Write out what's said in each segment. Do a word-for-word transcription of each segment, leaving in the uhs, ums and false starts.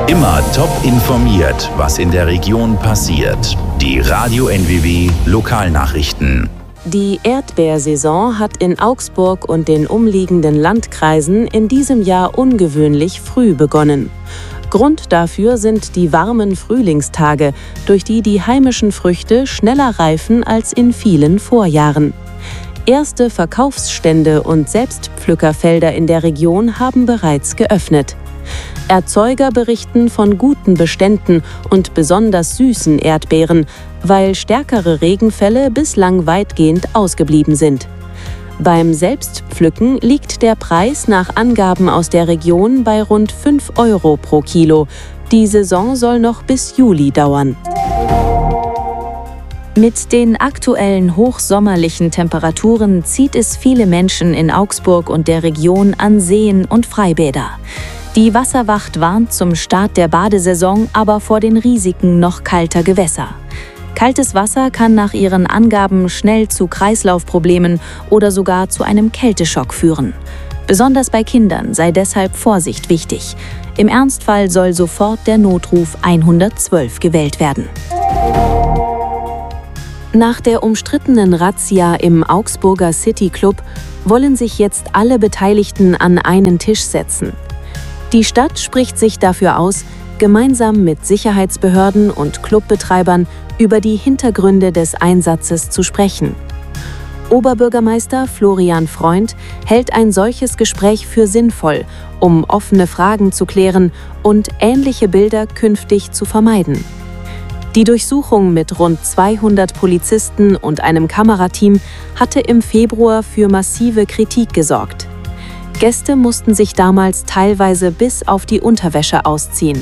Immer top informiert, was in der Region passiert. Die Radio N W W Lokalnachrichten. Die Erdbeersaison hat in Augsburg und den umliegenden Landkreisen in diesem Jahr ungewöhnlich früh begonnen. Grund dafür sind die warmen Frühlingstage, durch die die heimischen Früchte schneller reifen als in vielen Vorjahren. Erste Verkaufsstände und Selbstpflückerfelder in der Region haben bereits geöffnet. Erzeuger berichten von guten Beständen und besonders süßen Erdbeeren, weil stärkere Regenfälle bislang weitgehend ausgeblieben sind. Beim Selbstpflücken liegt der Preis nach Angaben aus der Region bei rund fünf Euro pro Kilo. Die Saison soll noch bis Juli dauern. Mit den aktuellen hochsommerlichen Temperaturen zieht es viele Menschen in Augsburg und der Region an Seen und Freibäder. Die Wasserwacht warnt zum Start der Badesaison aber vor den Risiken noch kalter Gewässer. Kaltes Wasser kann nach ihren Angaben schnell zu Kreislaufproblemen oder sogar zu einem Kälteschock führen. Besonders bei Kindern sei deshalb Vorsicht wichtig. Im Ernstfall soll sofort der Notruf hundertzwölf gewählt werden. Nach der umstrittenen Razzia im Augsburger City Club wollen sich jetzt alle Beteiligten an einen Tisch setzen. Die Stadt spricht sich dafür aus, gemeinsam mit Sicherheitsbehörden und Clubbetreibern über die Hintergründe des Einsatzes zu sprechen. Oberbürgermeister Florian Freund hält ein solches Gespräch für sinnvoll, um offene Fragen zu klären und ähnliche Bilder künftig zu vermeiden. Die Durchsuchung mit rund zweihundert Polizisten und einem Kamerateam hatte im Februar für massive Kritik gesorgt. Gäste mussten sich damals teilweise bis auf die Unterwäsche ausziehen.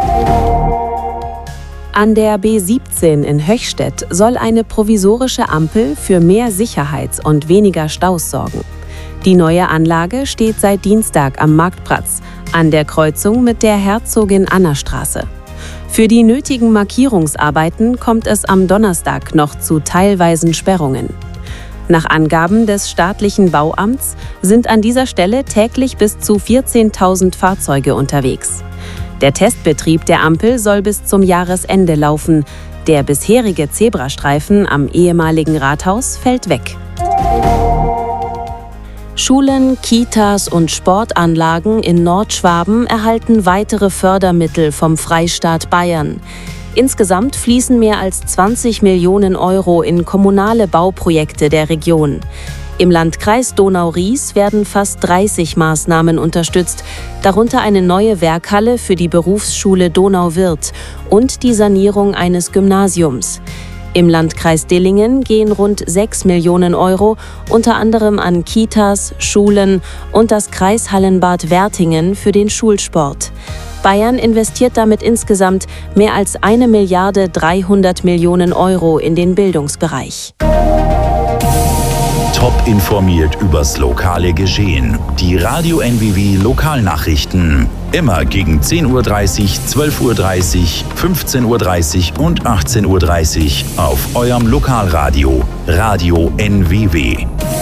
An der B siebzehn in Höchstädt soll eine provisorische Ampel für mehr Sicherheit und weniger Staus sorgen. Die neue Anlage steht seit Dienstag am Marktplatz, an der Kreuzung mit der Herzogin-Anna-Straße. Für die nötigen Markierungsarbeiten kommt es am Donnerstag noch zu teilweisen Sperrungen. Nach Angaben des staatlichen Bauamts sind an dieser Stelle täglich bis zu vierzehntausend Fahrzeuge unterwegs. Der Testbetrieb der Ampel soll bis zum Jahresende laufen. Der bisherige Zebrastreifen am ehemaligen Rathaus fällt weg. Schulen, Kitas und Sportanlagen in Nordschwaben erhalten weitere Fördermittel vom Freistaat Bayern. Insgesamt fließen mehr als zwanzig Millionen Euro in kommunale Bauprojekte der Region. Im Landkreis Donau-Ries werden fast dreißig Maßnahmen unterstützt, darunter eine neue Werkhalle für die Berufsschule Donauwörth und die Sanierung eines Gymnasiums. Im Landkreis Dillingen gehen rund sechs Millionen Euro unter anderem an Kitas, Schulen und das Kreishallenbad Wertingen für den Schulsport. Bayern investiert damit insgesamt mehr als eine Milliarde dreihundert Millionen Euro in den Bildungsbereich. Top informiert übers lokale Geschehen. Die Radio N W W Lokalnachrichten. Immer gegen zehn Uhr dreißig, zwölf Uhr dreißig, fünfzehn Uhr dreißig und achtzehn Uhr dreißig auf eurem Lokalradio. Radio N W W.